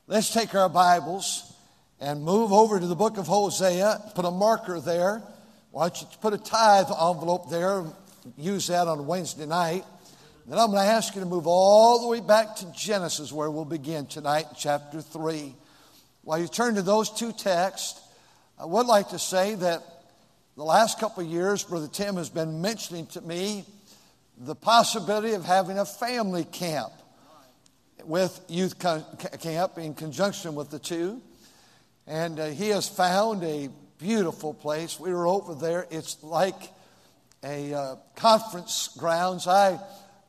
Let's take our Bibles and move over to the book of Hosea. Put a marker there. Why don't you put a tithe envelope there and use that on Wednesday night. Then I'm going to ask you to move all the way back to Genesis, where we'll begin tonight, chapter 3. While you turn to those two texts, I would like to say that the last couple of years, Brother Tim has been mentioning to me the possibility of having a family camp with youth camp in conjunction with the two. And he has found a beautiful place. We were over there. It's like a conference grounds. I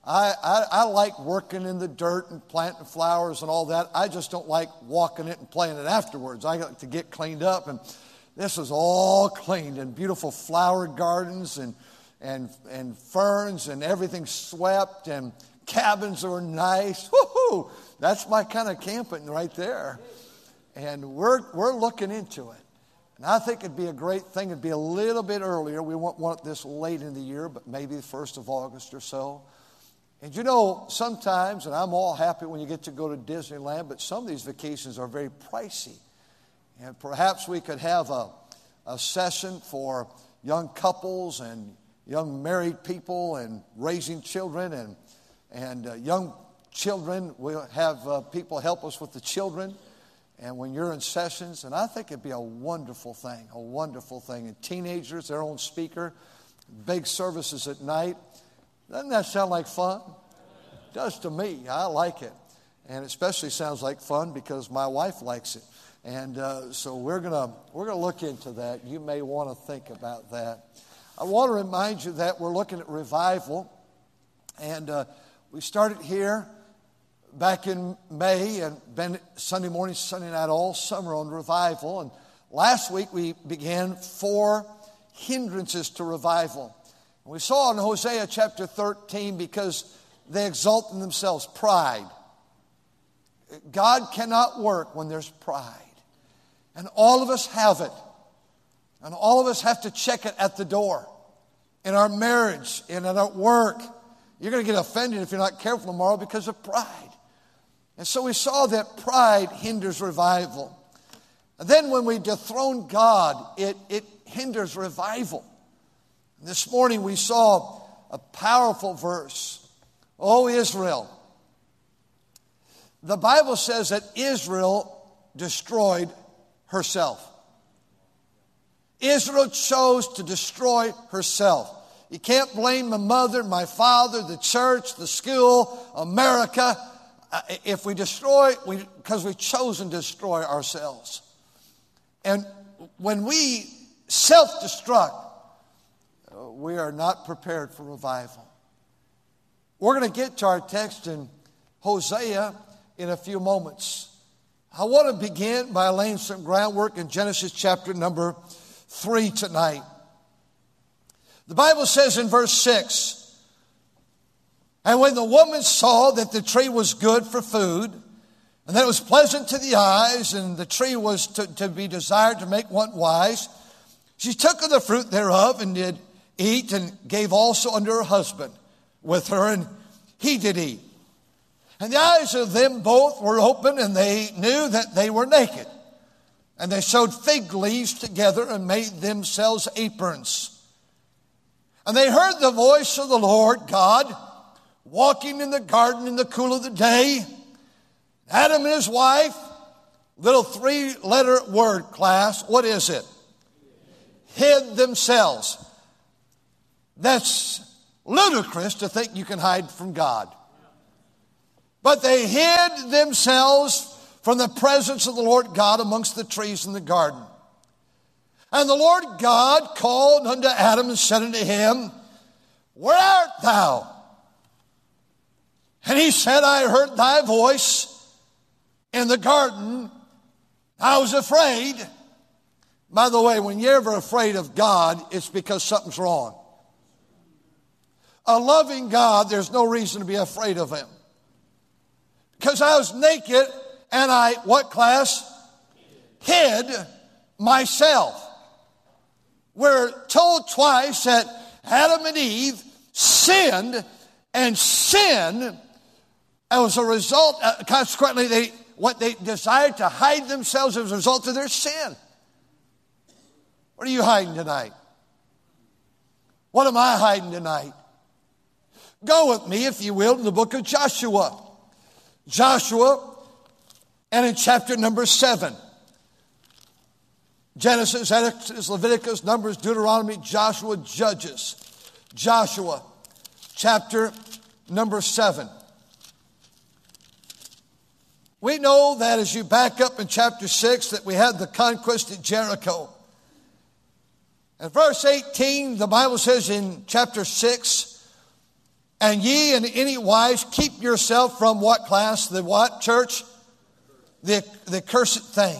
like working in the dirt and planting flowers and all that. I just don't like walking it and playing it afterwards. I like to get cleaned up. And this is all cleaned, and beautiful flower gardens and ferns and everything swept, and cabins are nice. Woo-hoo! That's my kind of camping right there. And we're looking into it. And I think it'd be a great thing. It'd be a little bit earlier. We won't want this late in the year, but maybe the 1st of August or so. And you know, sometimes, and I'm all happy when you get to go to Disneyland, but some of these vacations are very pricey. And perhaps we could have a session for young couples and young married people and raising children and young children. We'll have people help us with the children. And when you're in sessions, and I think it'd be a wonderful thing. And teenagers, their own speaker, big services at night. Doesn't that sound like fun? It does to me. I like it. And it especially sounds like fun because my wife likes it. And so we're gonna look into that. You may want to think about that. I want to remind you that we're looking at revival. And we started here back in May and been Sunday morning, Sunday night, all summer on revival. And last week we began 4 hindrances to revival. And we saw in Hosea chapter 13, because they exalt in themselves, pride. God cannot work when there's pride. And all of us have it. And all of us have to check it at the door. In our marriage, and at our work. You're going to get offended if you're not careful tomorrow because of pride. And so we saw that pride hinders revival. And then when we dethrone God, it hinders revival. And this morning we saw a powerful verse. O Israel. The Bible says that Israel destroyed herself. Israel chose to destroy herself. You can't blame my mother, my father, the church, the school, America. If we destroy, because we've chosen to destroy ourselves. And when we self-destruct, we are not prepared for revival. We're going to get to our text in Hosea in a few moments. I want to begin by laying some groundwork in Genesis chapter number 3 tonight. The Bible says in verse 6, and when the woman saw that the tree was good for food, and that it was pleasant to the eyes, and the tree was to be desired to make one wise, she took of the fruit thereof and did eat, and gave also unto her husband with her, and he did eat. And the eyes of them both were open, and they knew that they were naked. And they sewed fig leaves together and made themselves aprons. And they heard the voice of the Lord God walking in the garden in the cool of the day. Adam and his wife, little 3-letter word, class, what is it? Hid themselves. That's ludicrous to think you can hide from God. But they hid themselves from the presence of the Lord God amongst the trees in the garden. And the Lord God called unto Adam and said unto him, where art thou? And he said, I heard thy voice in the garden. I was afraid. By the way, when you're ever afraid of God, it's because something's wrong. A loving God, there's no reason to be afraid of him. Because I was naked and I, what class? Hid myself. We're told twice that Adam and Eve sinned, and sin, as a result, consequently, they what they desire to hide themselves as a result of their sin. What are you hiding tonight? What am I hiding tonight? Go with me, if you will, to the book of Joshua. Joshua, and in chapter number 7. Genesis, Exodus, Leviticus, Numbers, Deuteronomy, Joshua, Judges. Joshua, chapter number 7. We know that as you back up in chapter 6 that we had the conquest at Jericho. And verse 18, the Bible says in chapter 6, and ye and any wise keep yourself from what class? The what, church? The cursed thing.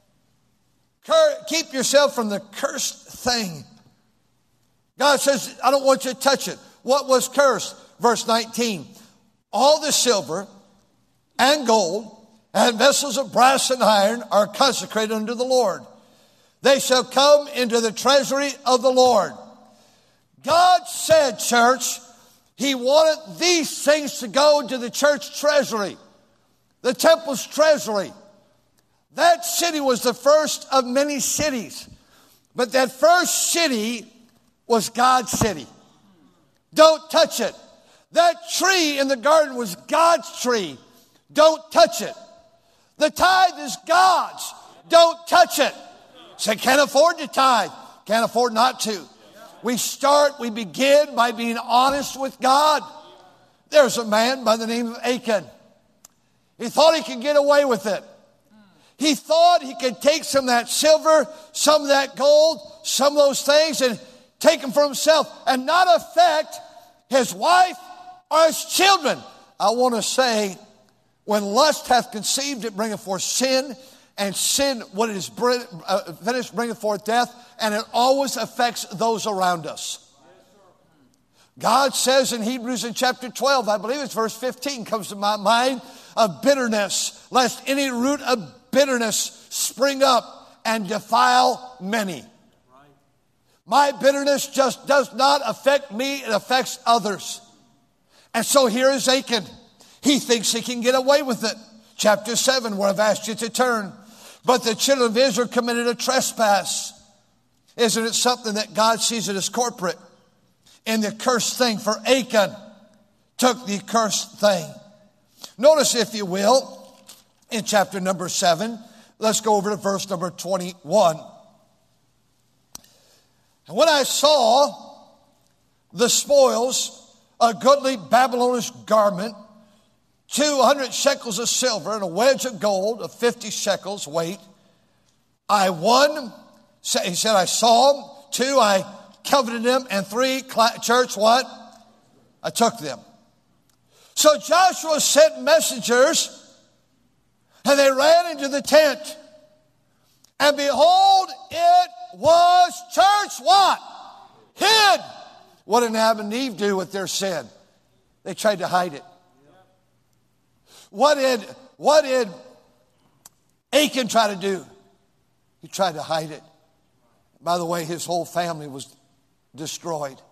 Keep yourself from the cursed thing. God says, I don't want you to touch it. What was cursed? Verse 19. All the silver and gold and vessels of brass and iron are consecrated unto the Lord. They shall come into the treasury of the Lord. God said, church, He wanted these things to go to the church treasury, the temple's treasury. That city was the first of many cities. But that first city was God's city. Don't touch it. That tree in the garden was God's tree. Don't touch it. The tithe is God's. Don't touch it. Say, can't afford to tithe. Can't afford not to. We begin by being honest with God. There's a man by the name of Achan. He thought he could get away with it. He thought he could take some of that silver, some of that gold, some of those things and take them for himself and not affect his wife or his children. I want to say, when lust hath conceived, it bringeth forth sin, and sin, when it is finished, bringeth forth death, and it always affects those around us. God says in Hebrews in chapter 12, I believe it's verse 15, comes to my mind, of bitterness, lest any root of bitterness spring up and defile many. My bitterness just does not affect me, it affects others. And so here is Achan. He thinks he can get away with it. Chapter 7, where I've asked you to turn. But the children of Israel committed a trespass. Isn't it something that God sees it as corporate? And the cursed thing, for Achan took the cursed thing. Notice, if you will, in chapter number 7, let's go over to verse number 21. And when I saw the spoils, a goodly Babylonish garment, 200 shekels of silver, and a wedge of gold of 50 shekels weight, he said, I saw them. 2, I coveted them. And 3, church, what? I took them. So Joshua sent messengers, and they ran into the tent. And behold, it was, church, what? Hid. What did Adam and Eve do with their sin? They tried to hide it. What did Achan try to do? He tried to hide it. By the way, his whole family was destroyed.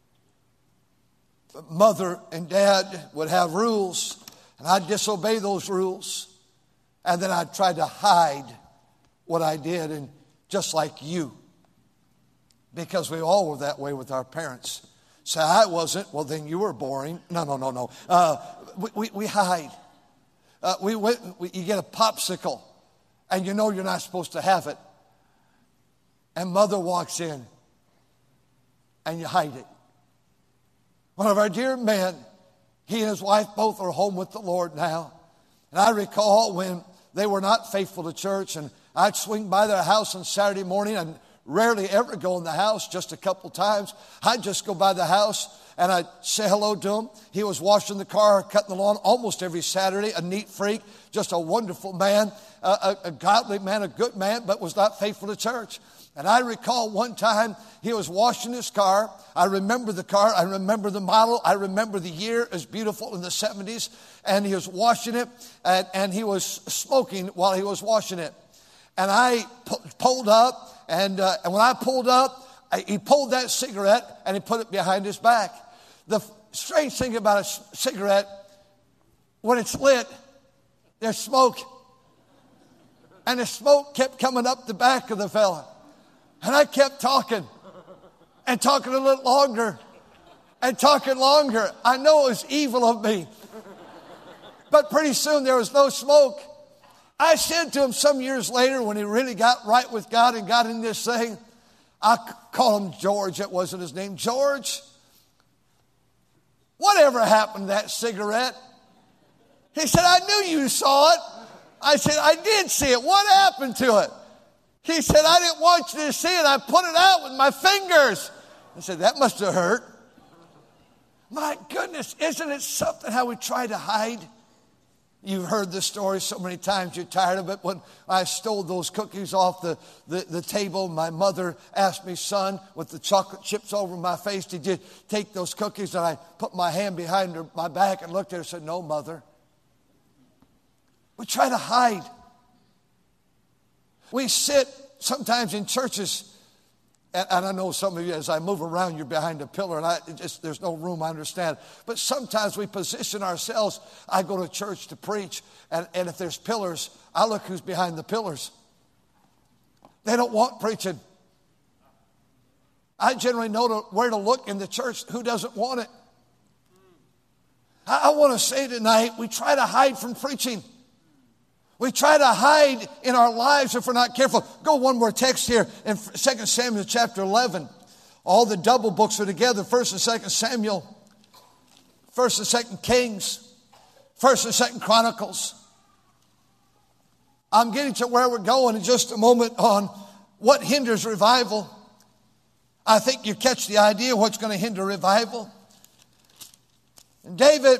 But mother and dad would have rules, and I'd disobey those rules. And then I'd try to hide what I did, and just like you. Because we all were that way with our parents. Say, I wasn't. Well, then you were boring. No. We hide. You get a popsicle, and you know you're not supposed to have it. And mother walks in, and you hide it. One of our dear men, he and his wife both are home with the Lord now. And I recall when they were not faithful to church, and I'd swing by their house on Saturday morning. I'd rarely ever go in the house, just a couple times. I'd just go by the house, and I'd say hello to him. He was washing the car, cutting the lawn almost every Saturday, a neat freak, just a wonderful man, a godly man, a good man, but was not faithful to church. And I recall one time he was washing his car. I remember the car. I remember the model. I remember the year. It was beautiful in the 70s. And he was washing it, and he was smoking while he was washing it. And I pulled up, and when I pulled up, he pulled that cigarette, and he put it behind his back. The strange thing about a cigarette, when it's lit, there's smoke. And the smoke kept coming up the back of the fella. And I kept talking and talking a little longer and talking longer. I know it was evil of me. But pretty soon there was no smoke. I said to him some years later when he really got right with God and got in this thing, I call him George, that wasn't his name. George, whatever happened to that cigarette? He said, I knew you saw it. I said, I did see it. What happened to it? He said, I didn't want you to see it. I put it out with my fingers. I said, that must have hurt. My goodness, isn't it something how we try to hide? You've heard this story so many times, you're tired of it. When I stole those cookies off the table, my mother asked me, son, with the chocolate chips over my face, did you take those cookies? And I put my hand behind my back and looked at her and said, no, mother. We try to hide. We sit sometimes in churches, and I know some of you, as I move around, you're behind a pillar, and there's no room, I understand. But sometimes we position ourselves. I go to church to preach, and if there's pillars, I look who's behind the pillars. They don't want preaching. I generally know where to look in the church. Who doesn't want it? I want to say tonight, we try to hide from preaching. We try to hide in our lives if we're not careful. Go one more text here in 2 Samuel chapter 11. All the double books are together. 1st and 2nd Samuel, 1st and 2nd Kings, 1st and 2nd Chronicles. I'm getting to where we're going in just a moment on what hinders revival. I think you catch the idea of what's going to hinder revival. And David,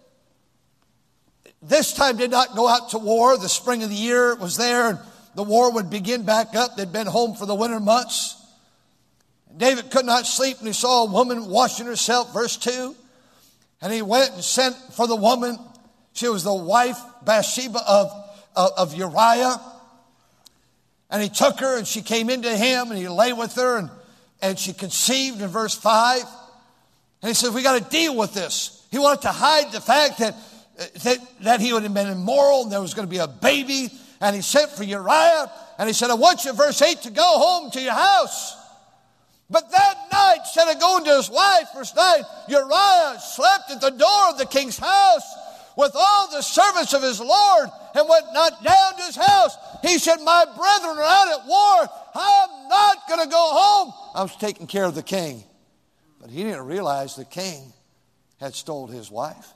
this time did not go out to war. The spring of the year was there, and the war would begin back up. They'd been home for the winter months. David could not sleep, and he saw a woman washing herself, verse 2. And he went and sent for the woman. She was the wife, Bathsheba, of Uriah. And he took her, and she came into him, and he lay with her, and she conceived in verse 5. And he said, we got to deal with this. He wanted to hide the fact that he would have been immoral and there was going to be a baby. And he sent for Uriah, and he said, I want you, verse 8, to go home to your house. But that night, instead of going to his wife, verse 9, Uriah slept at the door of the king's house with all the servants of his Lord and went not down to his house. He said, my brethren are out at war. I'm not going to go home. I was taking care of the king. But he didn't realize the king had stole his wife.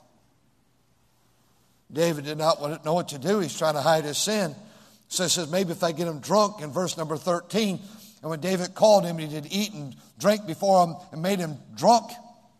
David did not know what to do. He's trying to hide his sin. So he says, maybe if I get him drunk, in verse number 13. And when David called him, he did eat and drink before him and made him drunk.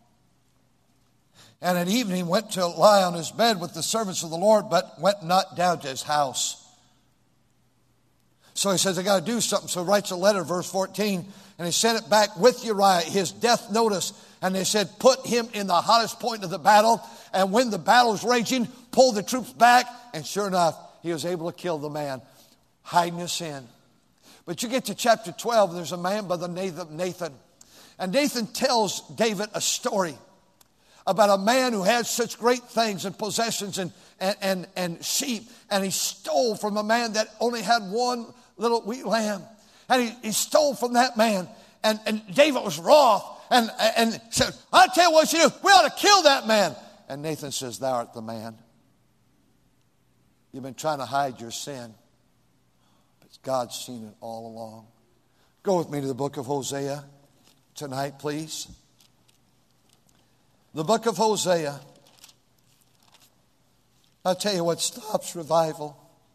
And at evening went to lie on his bed with the servants of the Lord, but went not down to his house. So he says, I got to do something. So he writes a letter, verse 14, and he sent it back with Uriah, his death notice. And they said, put him in the hottest point of the battle. And when the battle was raging, pull the troops back. And sure enough, he was able to kill the man, hiding his sin. But you get to chapter 12, there's a man by the name of Nathan. And Nathan tells David a story about a man who had such great things and possessions and sheep. And he stole from a man that only had one little wheat lamb. And he stole from that man. And David was wroth and said, I'll tell you what you do. We ought to kill that man. And Nathan says, thou art the man. You've been trying to hide your sin. But God's seen it all along. Go with me to the book of Hosea tonight, please. The book of Hosea. I'll tell you what stops revival.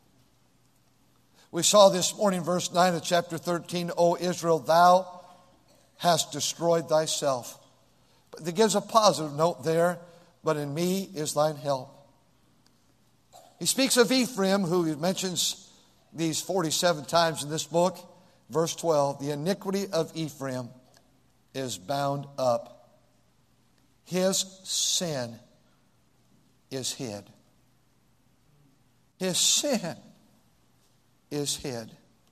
We saw this morning, verse 9 of chapter 13, O Israel, thou hast destroyed thyself. But it gives a positive note there, but in me is thine help. He speaks of Ephraim, who he mentions these 47 times in this book. Verse 12, the iniquity of Ephraim is bound up. His sin is hid. His sin is hid.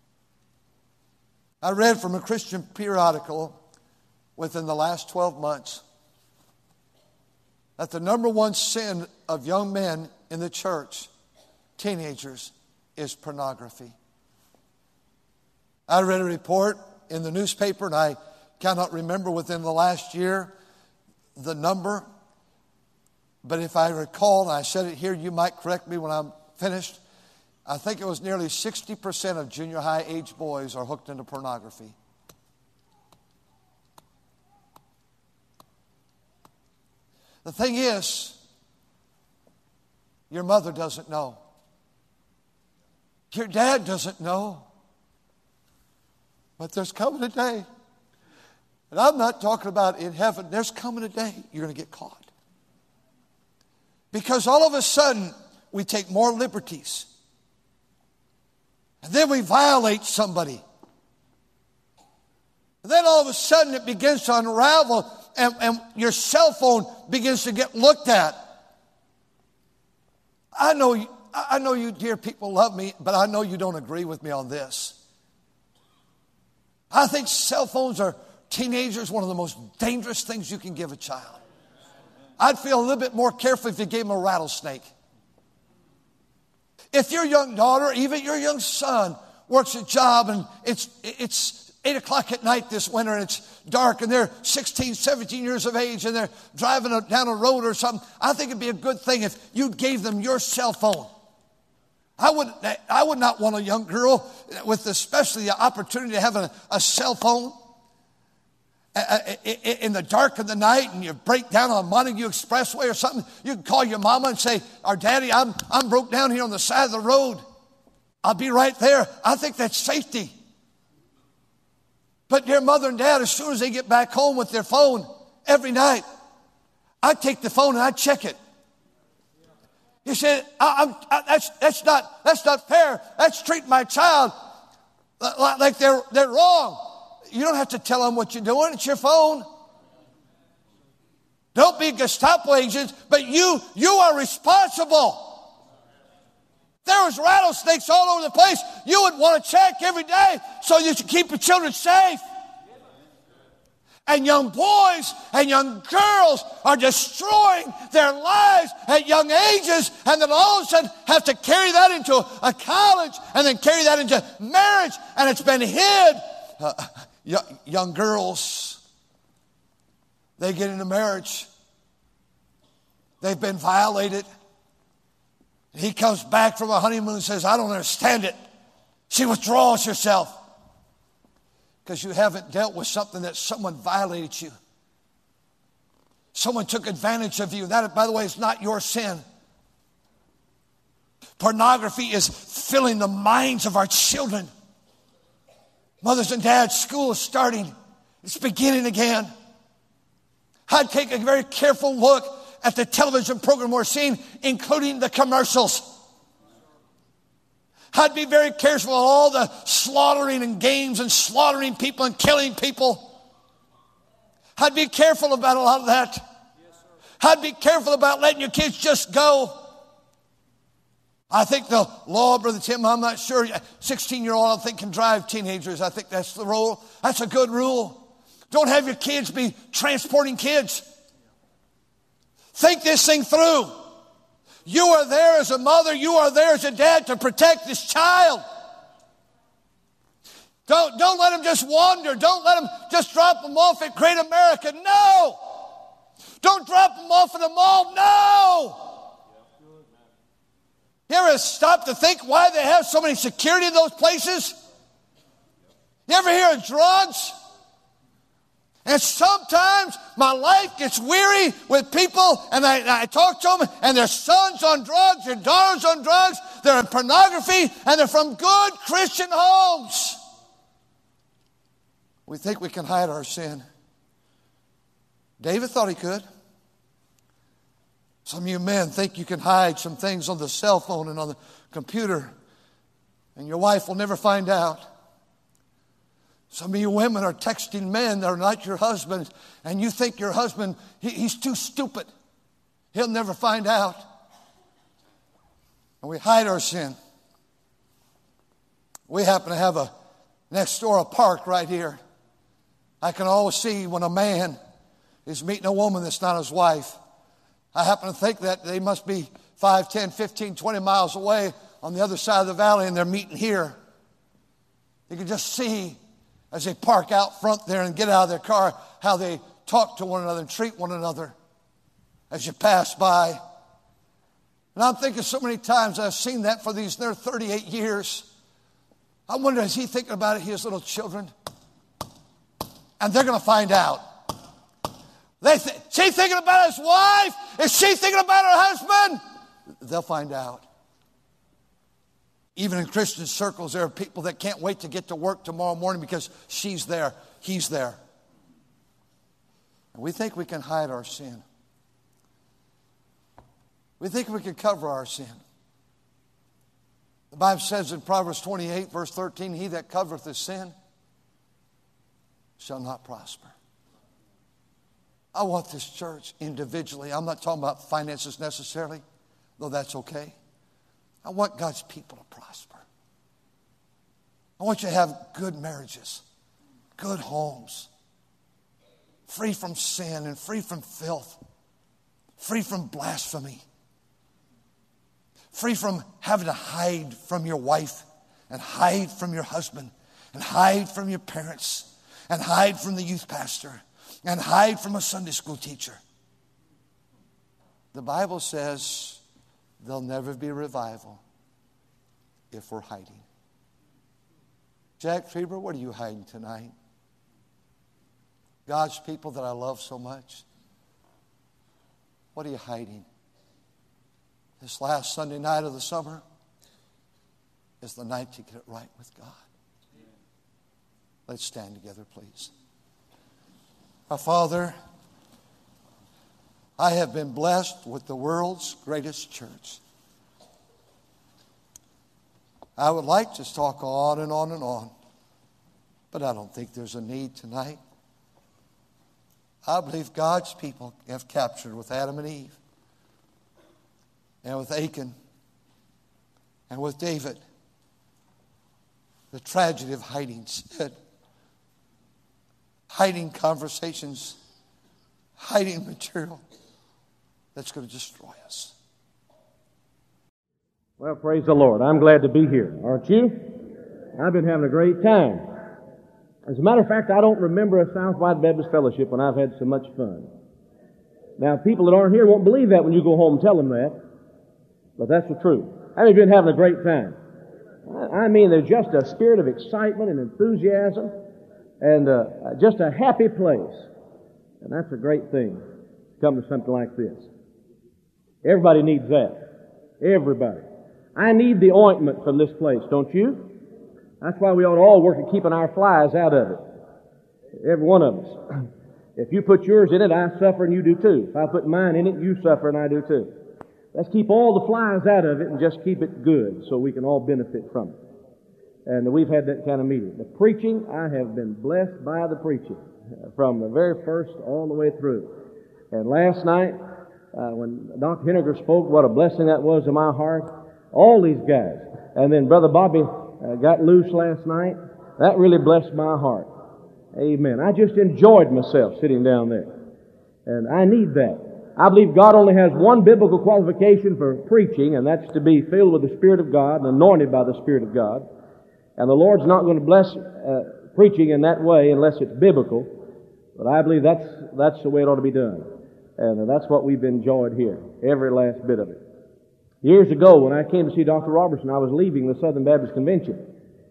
I read from a Christian periodical within the last 12 months that the number one sin of young men in the church, teenagers, is pornography. I read a report in the newspaper, and I cannot remember within the last year the number. But if I recall, and I said it here, you might correct me when I'm finished. I think it was nearly 60% of junior high age boys are hooked into pornography. The thing is, your mother doesn't know. Your dad doesn't know. But there's coming a day, and I'm not talking about in heaven, there's coming a day you're going to get caught. Because all of a sudden, we take more liberties. And then we violate somebody. And then all of a sudden it begins to unravel, and your cell phone begins to get looked at. I know you dear people love me, but I know you don't agree with me on this. I think cell phones are teenagers, one of the most dangerous things you can give a child. I'd feel a little bit more careful if you gave them a rattlesnake. If your young daughter, even your young son, works a job and it's 8 o'clock at night this winter and it's dark and they're 16, 17 years of age and they're driving down a road or something, I think it'd be a good thing if you gave them your cell phone. I would not want a young girl with especially the opportunity to have a cell phone in the dark of the night, and you break down on Montague Expressway or something. You can call your mama and say, "Our daddy, I'm broke down here on the side of the road. I'll be right there." I think that's safety. But dear mother and dad, as soon as they get back home with their phone every night, I take the phone and I check it. You said, that's not fair. That's treating my child like they're wrong. You don't have to tell them what you're doing. It's your phone. Don't be Gestapo agents, but you are responsible. There was rattlesnakes all over the place. You would want to check every day so you can keep your children safe. And young boys and young girls are destroying their lives at young ages, and then all of a sudden have to carry that into a college and then carry that into marriage, and it's been hid. Young girls, they get into marriage. They've been violated. He comes back from a honeymoon and says, "I don't understand it." She withdraws herself because you haven't dealt with something that someone violated you. Someone took advantage of you. That, by the way, is not your sin. Pornography is filling the minds of our children. Mothers and dads, school is starting. It's beginning again. I'd take a very careful look at the television program we're seeing, including the commercials. I'd be very careful of all the slaughtering and games and slaughtering people and killing people. I'd be careful about a lot of that. I'd be careful about letting your kids just go. I think the law, Brother Tim, I'm not sure. 16-year-old, I don't think, can drive teenagers. I think that's the rule. That's a good rule. Don't have your kids be transporting kids. Think this thing through. You are there as a mother. You are there as a dad to protect this child. Don't let them just wander. Don't let them just drop them off at Great America. No. Don't drop them off in the mall. No. You ever stop to think why they have so many security in those places? You ever hear of drugs? And sometimes my life gets weary with people, and I talk to them, and their sons on drugs, their daughters on drugs, they're in pornography, and they're from good Christian homes. We think we can hide our sin. David thought he could. Some of you men think you can hide some things on the cell phone and on the computer, and your wife will never find out. Some of you women are texting men that are not your husband, and you think your husband, he's too stupid. He'll never find out. And we hide our sin. We happen to have next door a park right here. I can always see when a man is meeting a woman that's not his wife. I happen to think that they must be 5, 10, 15, 20 miles away on the other side of the valley, and they're meeting here. You can just see as they park out front there and get out of their car how they talk to one another and treat one another as you pass by. And I'm thinking so many times I've seen that for these near 38 years. I wonder, is he thinking about it, his little children? And they're going to find out. Is she thinking about his wife? Is she thinking about her husband? They'll find out. Even in Christian circles, there are people that can't wait to get to work tomorrow morning because she's there, he's there. And we think we can hide our sin. We think we can cover our sin. The Bible says in Proverbs 28, verse 13, he that covereth his sin shall not prosper. I want this church individually. I'm not talking about finances necessarily, though that's okay. I want God's people to prosper. I want you to have good marriages, good homes, free from sin and free from filth, free from blasphemy, free from having to hide from your wife and hide from your husband and hide from your parents and hide from the youth pastor and hide from a Sunday school teacher. The Bible says there'll never be revival if we're hiding. Jack Trieber, what are you hiding tonight? God's people that I love so much, what are you hiding? This last Sunday night of the summer is the night to get it right with God. Let's stand together, please. Our Father, I have been blessed with the world's greatest church. I would like to talk on and on and on, but I don't think there's a need tonight. I believe God's people have captured with Adam and Eve and with Achan and with David the tragedy of hiding sin, hiding conversations, hiding material that's going to destroy us. Well, praise the Lord. I'm glad to be here. Aren't you? I've been having a great time. As a matter of fact, I don't remember a Southwide Baptist Fellowship when I've had so much fun. Now, people that aren't here won't believe that when you go home and tell them that, but that's the truth. I've been having a great time. I mean, there's just a spirit of excitement and enthusiasm and just a happy place. And that's a great thing to come to something like this. Everybody needs that. Everybody. I need the ointment from this place, don't you? That's why we ought to all work at keeping our flies out of it. Every one of us. If you put yours in it, I suffer and you do too. If I put mine in it, you suffer and I do too. Let's keep all the flies out of it and just keep it good so we can all benefit from it. And we've had that kind of meeting. The preaching, I have been blessed by the preaching from the very first all the way through. And last night, when Dr. Henniger spoke, what a blessing that was to my heart. All these guys. And then Brother Bobby got loose last night. That really blessed my heart. Amen. I just enjoyed myself sitting down there. And I need that. I believe God only has one biblical qualification for preaching, and that's to be filled with the Spirit of God and anointed by the Spirit of God. And the Lord's not going to bless preaching in that way unless it's biblical. But I believe that's the way it ought to be done. And that's what we've enjoyed here, every last bit of it. Years ago, when I came to see Dr. Robertson, I was leaving the Southern Baptist Convention.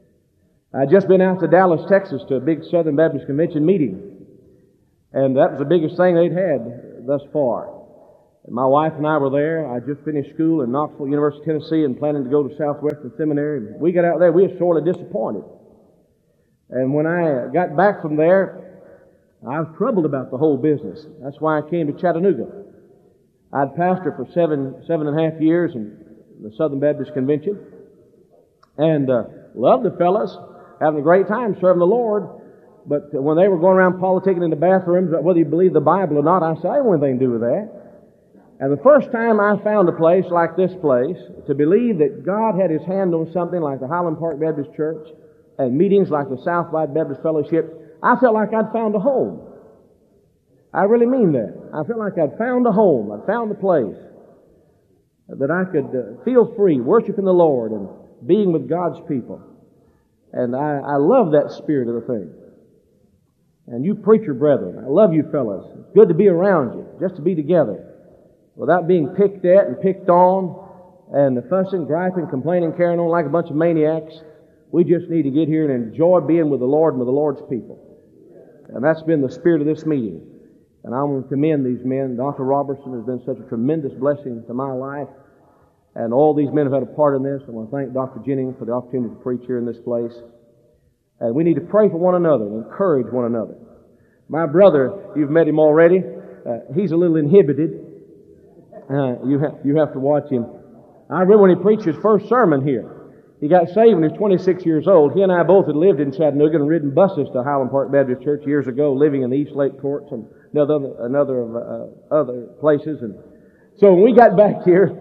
I'd just been out to Dallas, Texas to a big Southern Baptist Convention meeting. And that was the biggest thing they'd had thus far. And my wife and I were there. I just finished school in Knoxville, University of Tennessee, and planning to go to Southwestern Seminary. And we got out there, we were sorely disappointed. And when I got back from there, I was troubled about the whole business. That's why I came to Chattanooga. I'd pastored for seven and a half years in the Southern Baptist Convention. And loved the fellas, having a great time serving the Lord. But when they were going around politicking in the bathrooms, whether you believe the Bible or not, I said, I don't want anything to do with that. And the first time I found a place like this place, to believe that God had His hand on something like the Highland Park Baptist Church and meetings like the Southwide Baptist Fellowship, I felt like I'd found a home. I really mean that. I felt like I'd found a home. I'd found a place that I could feel free, worshiping the Lord and being with God's people. And I love that spirit of the thing. And you preacher brethren, I love you fellas. It's good to be around you, just to be together, without being picked at and picked on, and the fussing, griping, complaining, carrying on like a bunch of maniacs. We just need to get here and enjoy being with the Lord and with the Lord's people. And that's been the spirit of this meeting. And I want to commend these men. Dr. Robertson has been such a tremendous blessing to my life. And all these men have had a part in this. I want to thank Dr. Jennings for the opportunity to preach here in this place. And we need to pray for one another and encourage one another. My brother, you've met him already. He's a little inhibited. You have to watch him. I remember when he preached his first sermon here. He got saved when he was 26 years old. He and I both had lived in Chattanooga and ridden buses to Highland Park Baptist Church years ago, living in the East Lake Courts and other places. And so when we got back here,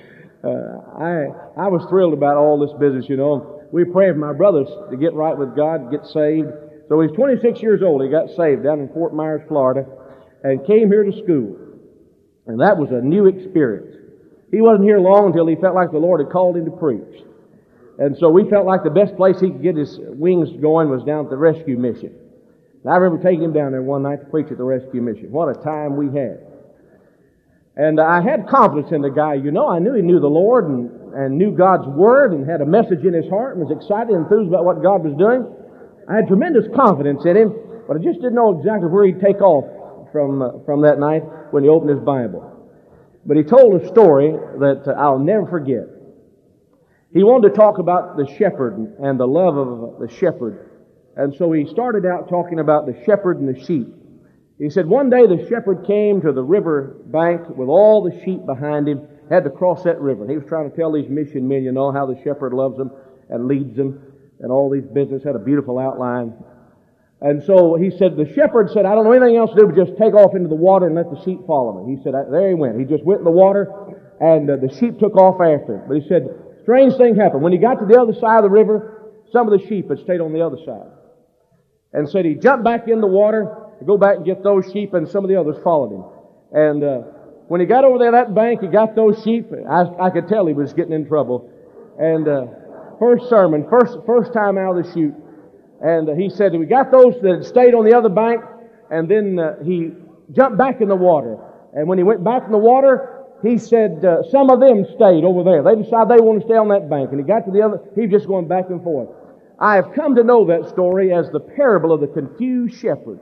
I was thrilled about all this business, you know. We prayed for my brothers to get right with God, get saved. So he's 26 years old. He got saved down in Fort Myers, Florida, and came here to school. And that was a new experience. He wasn't here long until he felt like the Lord had called him to preach. And so we felt like the best place he could get his wings going was down at the rescue mission. And I remember taking him down there one night to preach at the rescue mission. What a time we had. And I had confidence in the guy, you know. I knew he knew the Lord and knew God's Word and had a message in his heart and was excited and enthused about what God was doing. I had tremendous confidence in him, but I just didn't know exactly where he'd take off from that night when he opened his Bible. But he told a story that I'll never forget. He wanted to talk about the shepherd and the love of the shepherd. And so he started out talking about the shepherd and the sheep. He said one day the shepherd came to the river bank with all the sheep behind him, had to cross that river. And he was trying to tell these mission men, you know, how the shepherd loves them and leads them and all these business, had a beautiful outline. And so he said, the shepherd said, I don't know anything else to do but just take off into the water and let the sheep follow me. He said, there he went. He just went in the water and the sheep took off after him. But he said, strange thing happened. When he got to the other side of the river, some of the sheep had stayed on the other side. And said he jumped back in the water to go back and get those sheep, and some of the others followed him. And when he got over there that bank, he got those sheep. I could tell he was getting in trouble. And first sermon, first time out of the chute. And he said, we got those that had stayed on the other bank, and then he jumped back in the water. And when he went back in the water, he said, some of them stayed over there. They decided they want to stay on that bank. And he got to the other, he was just going back and forth. I have come to know that story as the parable of the confused shepherd.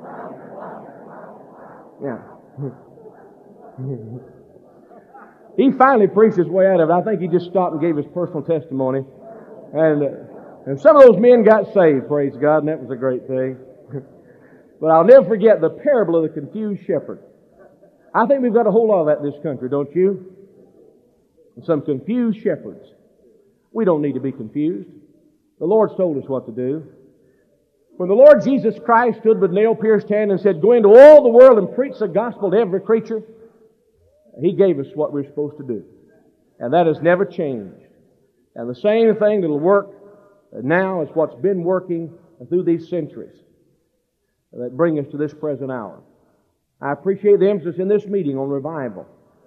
Yeah. He finally preached his way out of it. I think he just stopped and gave his personal testimony. And some of those men got saved, praise God, and that was a great thing. But I'll never forget the parable of the confused shepherd. I think we've got a whole lot of that in this country, don't you? Some confused shepherds. We don't need to be confused. The Lord's told us what to do. When the Lord Jesus Christ stood with nail-pierced hand and said, go into all the world and preach the gospel to every creature, He gave us what we're supposed to do. And that has never changed. And the same thing that will work now is what's been working through these centuries that bring us to this present hour. I appreciate the emphasis in this meeting on revival.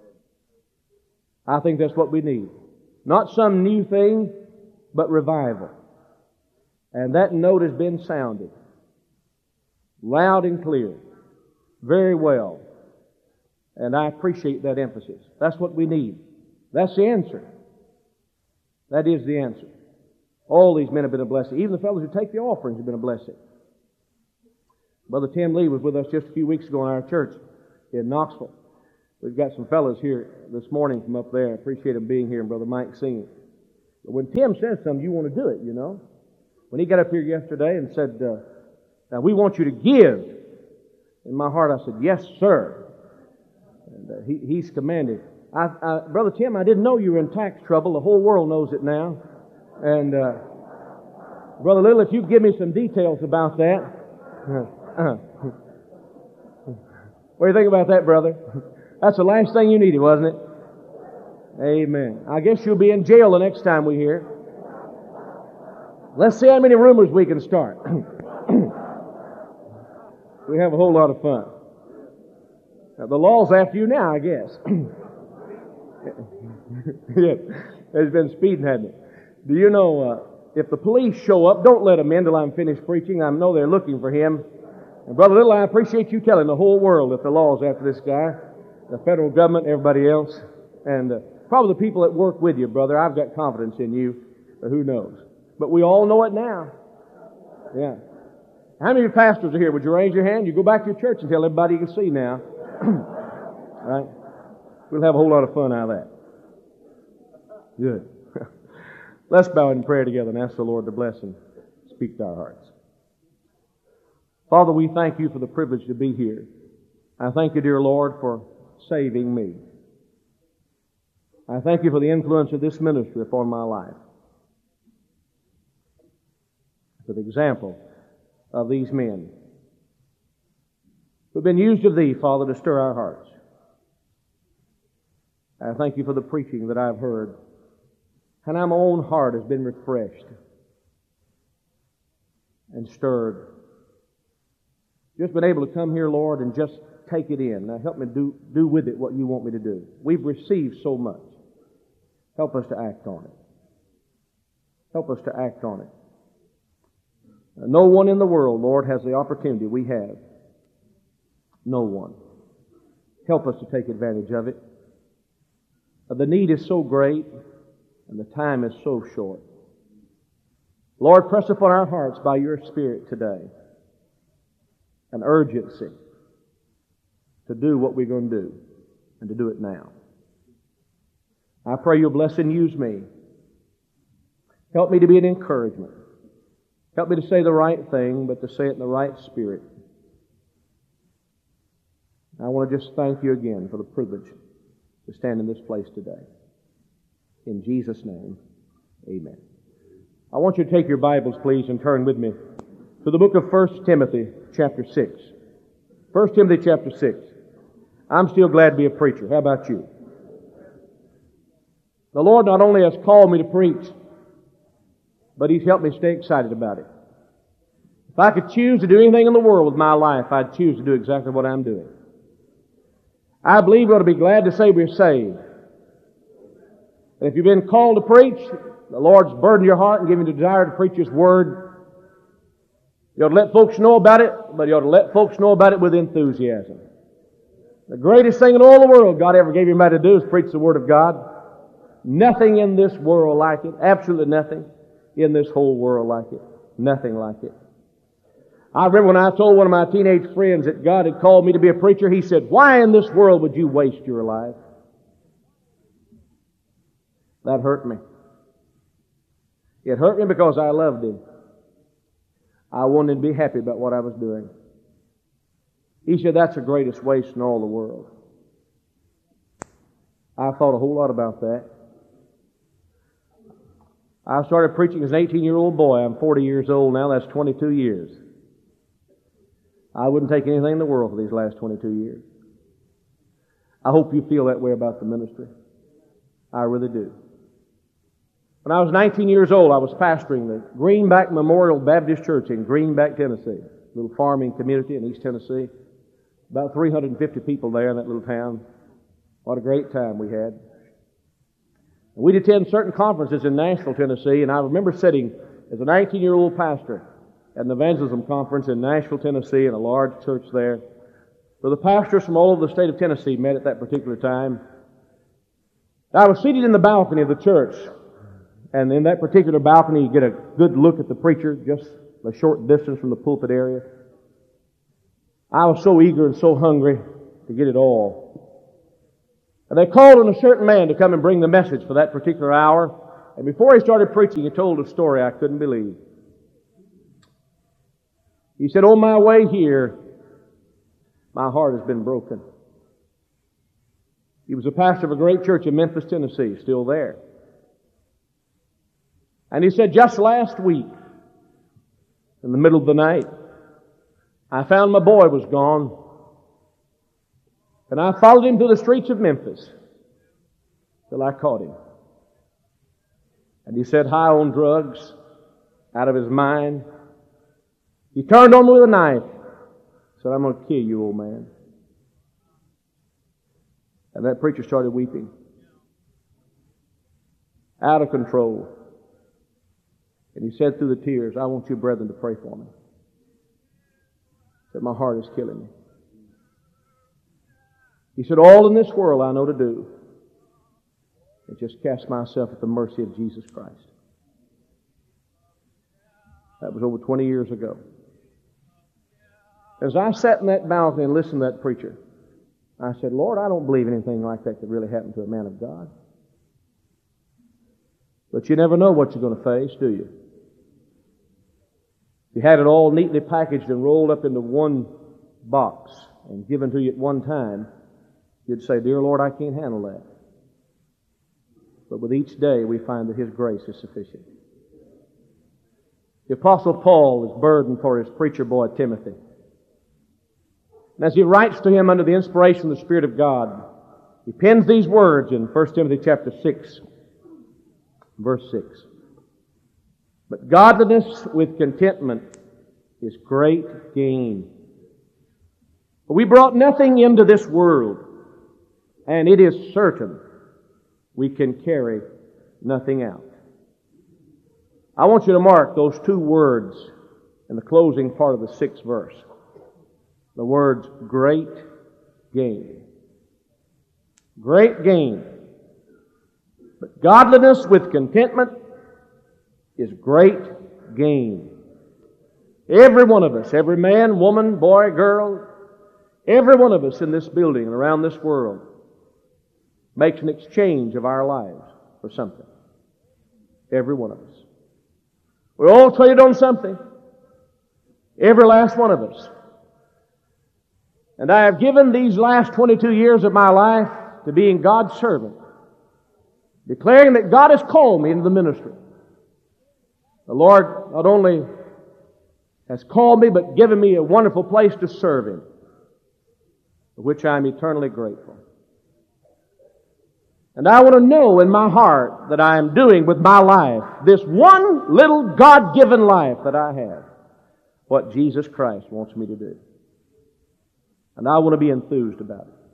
I think that's what we need. Not some new thing, but revival. And that note has been sounded loud and clear, very well. And I appreciate that emphasis. That's what we need. That's the answer. That is the answer. All these men have been a blessing. Even the fellows who take the offerings have been a blessing. Brother Tim Lee was with us just a few weeks ago in our church in Knoxville. We've got some fellows here this morning from up there. I appreciate them being here, and Brother Mike singing. But when Tim says something, you want to do it, you know. When he got up here yesterday and said, now we want you to give. In my heart I said, yes, sir. And he's commanded. Brother Tim, I didn't know you were in tax trouble. The whole world knows it now. And Brother Little, if you give me some details about that. What do you think about that, brother? That's the last thing you needed, wasn't it? Amen. I guess you'll be in jail the next time we hear. Let's see how many rumors we can start. We have a whole lot of fun. Now, the law's after you now, I guess. Yeah, it's been speeding, hasn't it? Do you know, if the police show up, don't let them in till I'm finished preaching. I know they're looking for him. And Brother Little, I appreciate you telling the whole world that the law's after this guy, the federal government, everybody else, and probably the people that work with you, brother. I've got confidence in you, but who knows? But we all know it now. Yeah. How many pastors are here? Would you raise your hand? You go back to your church and tell everybody you can see now. Right? We'll have a whole lot of fun out of that. Good. Let's bow in prayer together and ask the Lord to bless and speak to our hearts. Father, we thank you for the privilege to be here. I thank you, dear Lord, for saving me. I thank you for the influence of this ministry upon my life. For the example of these men who have been used of Thee, Father, to stir our hearts. I thank you for the preaching that I've heard. And how my own heart has been refreshed and stirred. Just been able to come here, Lord, and just take it in. Now help me do with it what you want me to do. We've received so much. Help us to act on it. Help us to act on it. No one in the world, Lord, has the opportunity we have. No one. Help us to take advantage of it. The need is so great, and the time is so short. Lord, press upon our hearts by your Spirit today an urgency to do what we're going to do, and to do it now. I pray you'll bless and use me. Help me to be an encouragement. Help me to say the right thing, but to say it in the right spirit. I want to just thank you again for the privilege to stand in this place today. In Jesus' name, amen. I want you to take your Bibles, please, and turn with me to the book of 1 Timothy, chapter 6. 1 Timothy, chapter 6. I'm still glad to be a preacher. How about you? The Lord not only has called me to preach, but He's helped me stay excited about it. If I could choose to do anything in the world with my life, I'd choose to do exactly what I'm doing. I believe we ought to be glad to say we're saved. And if you've been called to preach, the Lord's burdened your heart and given you the desire to preach His Word, you ought to let folks know about it, but you ought to let folks know about it with enthusiasm. The greatest thing in all the world God ever gave anybody to do is preach the Word of God. Nothing in this world like it. Absolutely nothing in this whole world like it. Nothing like it. I remember when I told one of my teenage friends that God had called me to be a preacher, he said, "Why in this world would you waste your life?" That hurt me. It hurt me because I loved Him. I wanted to be happy about what I was doing. He said, "That's the greatest waste in all the world." I thought a whole lot about that. I started preaching as an 18-year-old boy. I'm 40 years old now. That's 22 years. I wouldn't take anything in the world for these last 22 years. I hope you feel that way about the ministry. I really do. When I was 19 years old, I was pastoring the Greenback Memorial Baptist Church in Greenback, Tennessee, a little farming community in East Tennessee. About 350 people there in that little town. What a great time we had. We'd attend certain conferences in Nashville, Tennessee, and I remember sitting as a 19-year-old pastor at an evangelism conference in Nashville, Tennessee, in a large church there, where the pastors from all over the state of Tennessee met at that particular time. I was seated in the balcony of the church, and in that particular balcony you get a good look at the preacher, just a short distance from the pulpit area. I was so eager and so hungry to get it all. And they called on a certain man to come and bring the message for that particular hour, and before he started preaching, he told a story I couldn't believe. He said, "On my way here, my heart has been broken." He was a pastor of a great church in Memphis, Tennessee, still there. And he said, "Just last week, in the middle of the night, I found my boy was gone. And I followed him to the streets of Memphis till I caught him." And he said, high on drugs, out of his mind, he turned on me with a knife. Said, "I'm going to kill you, old man." And that preacher started weeping. Out of control. And And he said through the tears, I want you brethren to pray for me. That my heart is killing me. He said, all in this world I know to do is just cast myself at the mercy of Jesus Christ. That was over 20 years ago. As I sat in that balcony and listened to that preacher, I said, Lord, I don't believe anything like that could really happen to a man of God. But you never know what you're going to face, do you? If you had it all neatly packaged and rolled up into one box and given to you at one time, you'd say, Dear Lord, I can't handle that. But with each day, we find that His grace is sufficient. The Apostle Paul is burdened for his preacher boy, Timothy. And as he writes to him under the inspiration of the Spirit of God, he pens these words in 1 Timothy chapter 6, verse 6. But godliness with contentment is great gain. For we brought nothing into this world, and it is certain we can carry nothing out. I want you to mark those two words in the closing part of the 6th verse. The words, great gain. Great gain. But godliness with contentment is great gain. Every one of us, every man, woman, boy, girl, every one of us in this building and around this world makes an exchange of our lives for something. Every one of us. We're all traded on something. Every last one of us. And I have given these last 22 years of my life to being God's servant, declaring that God has called me into the ministry. The Lord not only has called me, but given me a wonderful place to serve Him, for which I am eternally grateful. And I want to know in my heart that I am doing with my life, this one little God-given life that I have, what Jesus Christ wants me to do. And I want to be enthused about it.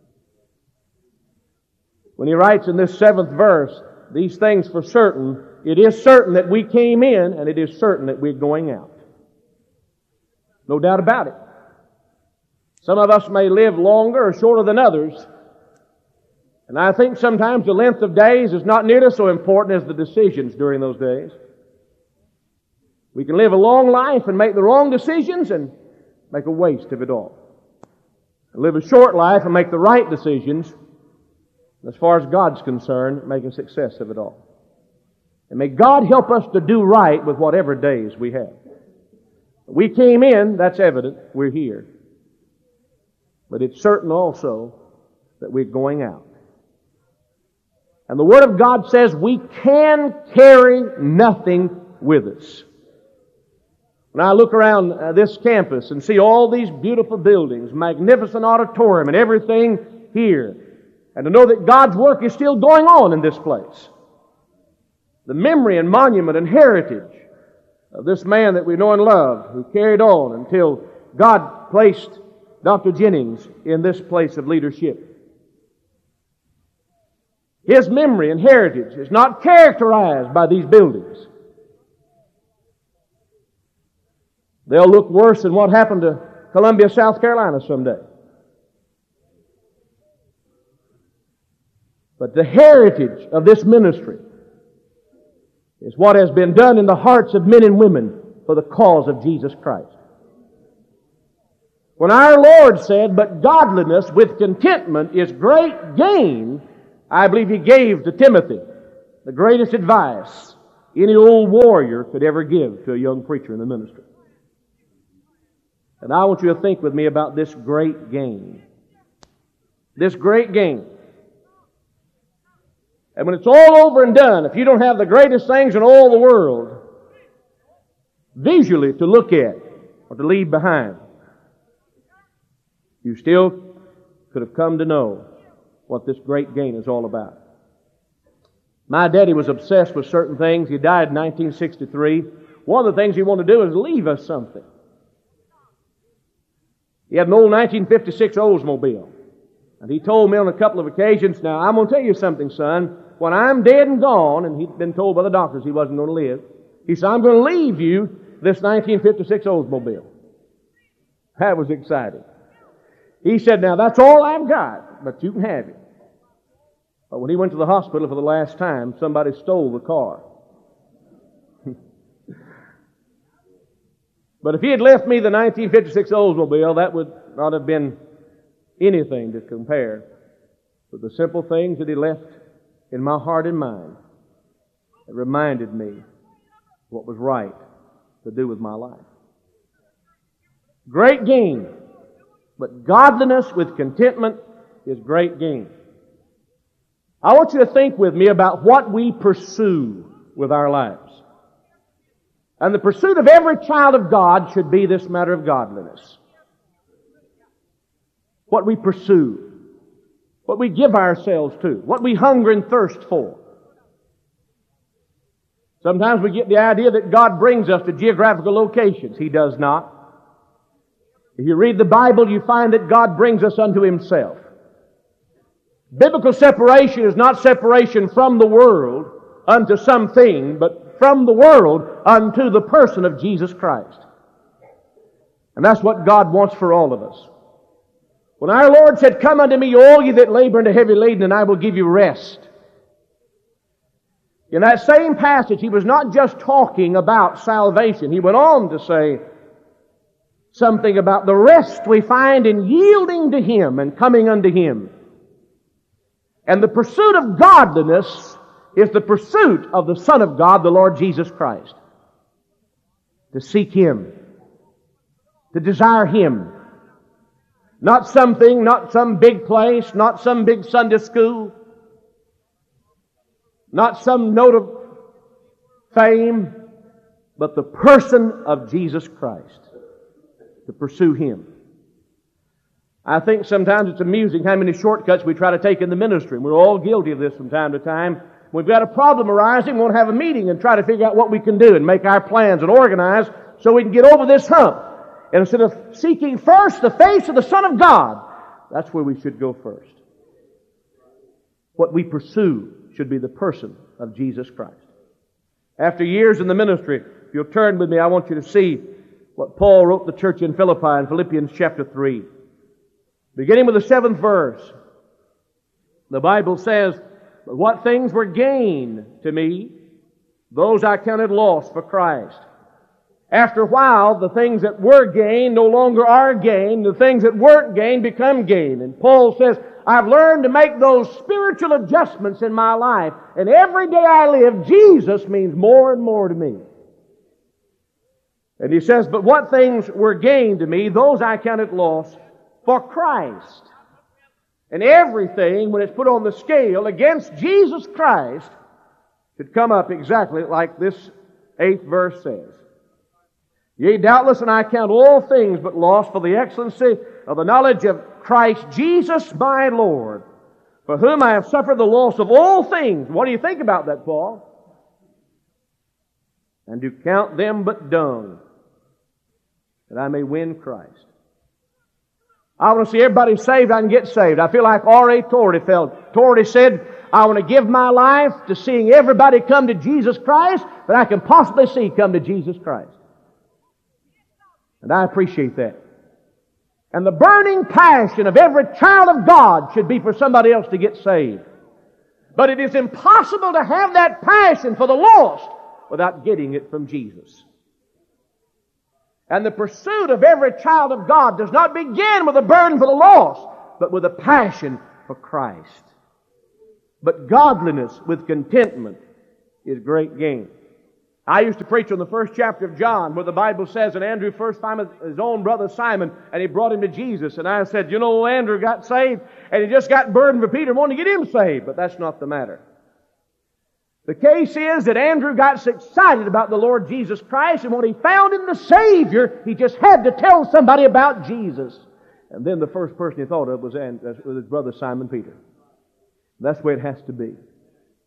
When he writes in this 7th verse, these things for certain, it is certain that we came in, and it is certain that we're going out. No doubt about it. Some of us may live longer or shorter than others, and I think sometimes the length of days is not nearly so important as the decisions during those days. We can live a long life and make the wrong decisions and make a waste of it all. And live a short life and make the right decisions, as far as God's concerned, make a success of it all. And may God help us to do right with whatever days we have. We came in, that's evident, we're here. But it's certain also that we're going out. And the Word of God says we can carry nothing with us. When I look around this campus and see all these beautiful buildings, magnificent auditorium and everything here, and to know that God's work is still going on in this place, the memory and monument and heritage of this man that we know and love, who carried on until God placed Dr. Jennings in this place of leadership. His memory and heritage is not characterized by these buildings. They'll look worse than what happened to Columbia, South Carolina someday. But the heritage of this ministry is what has been done in the hearts of men and women for the cause of Jesus Christ. When our Lord said, but godliness with contentment is great gain, I believe He gave to Timothy the greatest advice any old warrior could ever give to a young preacher in the ministry. And I want you to think with me about this great gain. This great gain. And when it's all over and done, if you don't have the greatest things in all the world visually to look at or to leave behind, you still could have come to know what this great gain is all about. My daddy was obsessed with certain things. He died in 1963. One of the things he wanted to do is leave us something. He had an old 1956 Oldsmobile. And he told me on a couple of occasions, now I'm going to tell you something, son. When I'm dead and gone, and he'd been told by the doctors he wasn't going to live, He said, I'm going to leave you this 1956 Oldsmobile. That was exciting. He said, now that's all I've got, but you can have it. But when he went to the hospital for the last time, somebody stole the car. But if he had left me the 1956 Oldsmobile, that would not have been anything to compare with the simple things that he left in my heart and mind. It reminded me what was right to do with my life. Great gain. But godliness with contentment is great gain. I want you to think with me about what we pursue with our lives. And the pursuit of every child of God should be this matter of godliness. What we pursue. What we give ourselves to. What we hunger and thirst for. Sometimes we get the idea that God brings us to geographical locations. He does not. If you read the Bible, you find that God brings us unto Himself. Biblical separation is not separation from the world unto something, but from the world unto the person of Jesus Christ. And that's what God wants for all of us. When our Lord said, come unto me, all ye that labor and are heavy laden, and I will give you rest. In that same passage, He was not just talking about salvation. He went on to say something about the rest we find in yielding to Him and coming unto Him. And the pursuit of godliness is the pursuit of the Son of God, the Lord Jesus Christ. To seek Him. To desire Him. Not something, not some big place, not some big Sunday school. Not some note of fame, but the person of Jesus Christ. To pursue Him. I think sometimes it's amusing how many shortcuts we try to take in the ministry. We're all guilty of this from time to time. We've got a problem arising, we want to have a meeting and try to figure out what we can do and make our plans and organize so we can get over this hump. And instead of seeking first the face of the Son of God, that's where we should go first. What we pursue should be the person of Jesus Christ. After years in the ministry, if you'll turn with me, I want you to see what Paul wrote the church in Philippi in Philippians chapter 3. Beginning with the 7th verse, the Bible says, but what things were gain to me, those I counted loss for Christ. After a while, the things that were gain no longer are gain. The things that weren't gain become gain. And Paul says, I've learned to make those spiritual adjustments in my life. And every day I live, Jesus means more and more to me. And he says, but what things were gain to me, those I counted loss for Christ. And everything, when it's put on the scale against Jesus Christ, should come up exactly like this 8th verse says. Yea, doubtless, and I count all things but loss for the excellency of the knowledge of Christ Jesus my Lord, for whom I have suffered the loss of all things. What do you think about that, Paul? And do count them but dung, that I may win Christ. I want to see everybody saved, I can get saved. I feel like R.A. Torrey felt. Torrey said, I want to give my life to seeing everybody come to Jesus Christ that I can possibly see come to Jesus Christ. And I appreciate that. And the burning passion of every child of God should be for somebody else to get saved. But it is impossible to have that passion for the lost without getting it from Jesus. And the pursuit of every child of God does not begin with a burden for the lost, but with a passion for Christ. But godliness with contentment is great gain. I used to preach on the 1st chapter of John, where the Bible says that Andrew first found his own brother Simon, and he brought him to Jesus. And I said, you know, Andrew got saved, and he just got burdened for Peter and wanted to get him saved. But that's not the matter. The case is that Andrew got so excited about the Lord Jesus Christ, and when he found in the Savior, he just had to tell somebody about Jesus. And then the first person he thought of was his brother Simon Peter. That's the way it has to be.